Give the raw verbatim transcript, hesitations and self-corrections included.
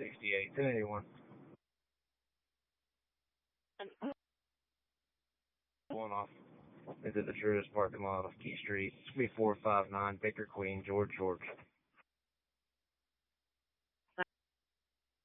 sixty-eight, ten eighty-one. One off into the Truist parking lot of Key Street. It's gonna be four five nine Baker Queen, George, George.